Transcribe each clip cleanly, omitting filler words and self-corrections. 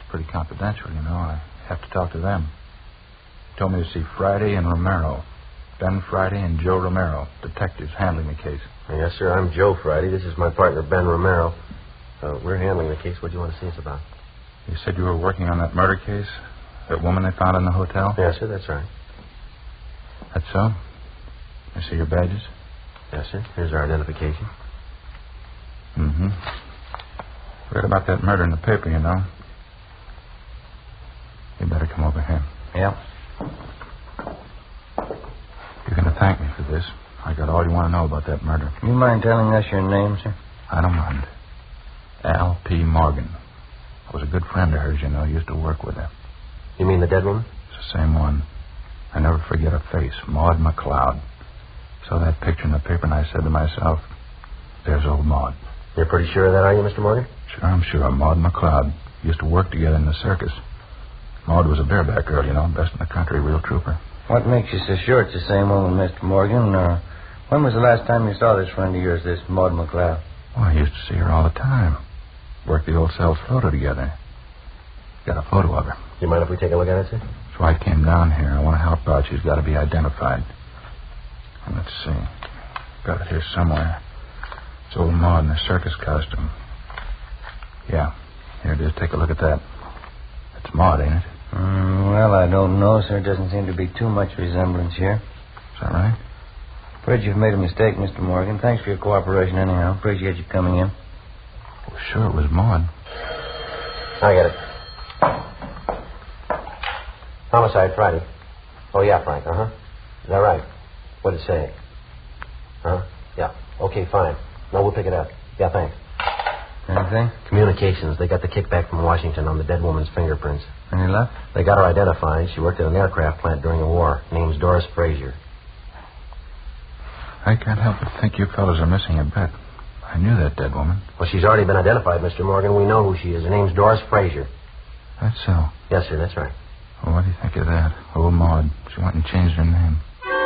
pretty confidential, you know. I have to talk to them. He told me to see Friday and Romero. Ben Friday and Joe Romero, detectives handling the case. Yes, sir. I'm Joe Friday. This is my partner, Ben Romero. We're handling the case. What do you want to see us about? You said you were working on that murder case? That woman they found in the hotel? Yes, sir. That's right. That's so? I see your badges? Yes, sir. Here's our identification. Mm-hmm. Read about that murder in the paper, you know. You better come over here. Yeah. You're going to thank me for this. I got all you want to know about that murder. You mind telling us your name, sir? I don't mind. Al P. Morgan. I was a good friend of hers, you know. Used to work with her. You mean the dead woman? It's the same one. I never forget her face, Maud McLeod. Saw that picture in the paper, and I said to myself, there's old Maud. You're pretty sure of that, are you, Mr. Morgan? Sure, I'm sure. Maud McLeod. Used to work together in the circus. Maud was a bareback girl, you know, best in the country, real trooper. What makes you so sure it's the same woman, Mr. Morgan? When was the last time you saw this friend of yours, this Maud McLeod? Well, I used to see her all the time. Worked the old Sells photo together. Got a photo of her. Do you mind if we take a look at it, sir? That's why I came down here. I want to help out. She's got to be identified. And let's see. Got it here somewhere. It's old Maud in a circus costume. Yeah. Here it is. Take a look at that. That's Maud, ain't it? Well, I don't know, sir. Doesn't seem to be too much resemblance here. Is that right? Afraid you've made a mistake, Mr. Morgan. Thanks for your cooperation anyhow. Appreciate you coming in. Well, sure, it was Maud. I get it. Homicide, Friday. Oh, yeah, Frank, uh-huh. Is that right? What did it say? Huh? Yeah. Okay, fine. No, we'll pick it up. Yeah, thanks. Anything? Communications. They got the kickback from Washington on the dead woman's fingerprints. Any luck? They got her identified. She worked at an aircraft plant during the war. Name's Doris Frazier. I can't help but think you fellas are missing a bet. I knew that dead woman. Well, she's already been identified, Mr. Morgan. We know who she is. Her name's Doris Frazier. That's so. Yes, sir, that's right. Well, what do you think of that? Old Maud. She went and changed her name.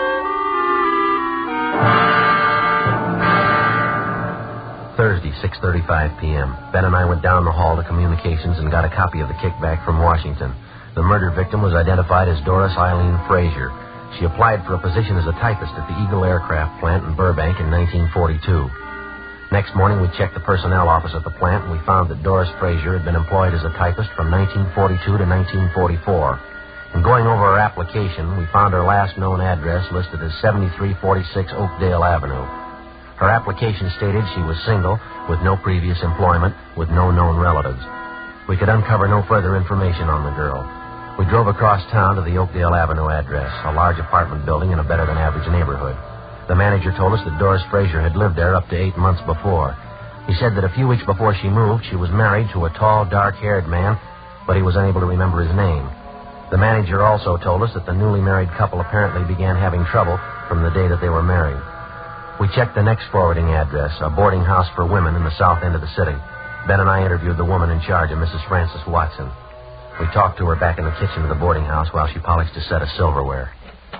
Thursday, 6:35 p.m. Ben and I went down the hall to communications and got a copy of the kickback from Washington. The murder victim was identified as Doris Eileen Frazier. She applied for a position as a typist at the Eagle Aircraft Plant in Burbank in 1942. Next morning, we checked the personnel office at the plant, and we found that Doris Frazier had been employed as a typist from 1942 to 1944. In going over her application, we found her last known address listed as 7346 Oakdale Avenue. Her application stated she was single, with no previous employment, with no known relatives. We could uncover no further information on the girl. We drove across town to the Oakdale Avenue address, a large apartment building in a better-than-average neighborhood. The manager told us that Doris Frazier had lived there up to 8 months before. He said that a few weeks before she moved, she was married to a tall, dark-haired man, but he was unable to remember his name. The manager also told us that the newly married couple apparently began having trouble from the day that they were married. We checked the next forwarding address, a boarding house for women in the south end of the city. Ben and I interviewed the woman in charge of Mrs. Frances Watson. We talked to her back in the kitchen of the boarding house while she polished a set of silverware.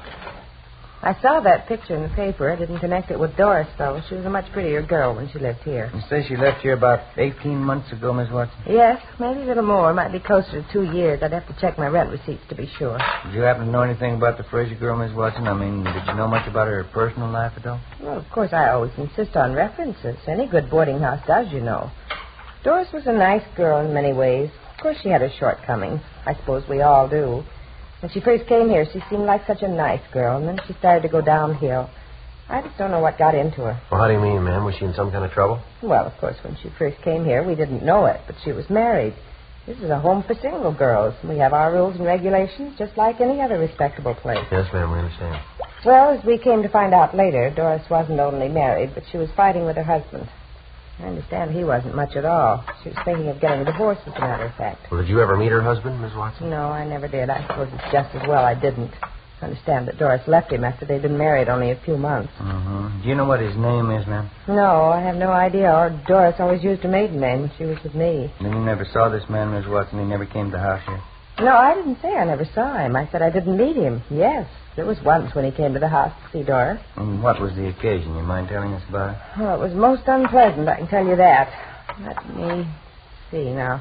I saw that picture in the paper. I didn't connect it with Doris, though. She was a much prettier girl when she lived here. You say she left here about 18 months ago, Miss Watson? Yes, maybe a little more. Might be closer to 2 years. I'd have to check my rent receipts to be sure. Did you happen to know anything about the Frazier girl, Miss Watson? I mean, did you know much about her personal life at all? Well, of course, I always insist on references. Any good boarding house does, you know. Doris was a nice girl in many ways. Of course, she had her shortcomings. I suppose we all do. When she first came here, she seemed like such a nice girl, and then she started to go downhill. I just don't know what got into her. Well, how do you mean, ma'am? Was she in some kind of trouble? Well, of course, when she first came here, we didn't know it, but she was married. This is a home for single girls. We have our rules and regulations just like any other respectable place. Yes, ma'am, we understand. Well, as we came to find out later, Doris wasn't only married, but she was fighting with her husband. I understand he wasn't much at all. She was thinking of getting a divorce, as a matter of fact. Well, did you ever meet her husband, Miss Watson? No, I never did. I suppose it's just as well I didn't. I understand that Doris left him after they'd been married only a few months. Mm-hmm. Do you know what his name is, ma'am? No, I have no idea. Or Doris always used her maiden name when she was with me. Then you never saw this man, Miss Watson? He never came to the house here? No, I didn't say I never saw him. I said I didn't meet him. Yes, there was once when he came to the house to see Doris. And what was the occasion? You mind telling us about it? Oh, it was most unpleasant, I can tell you that. Let me see now.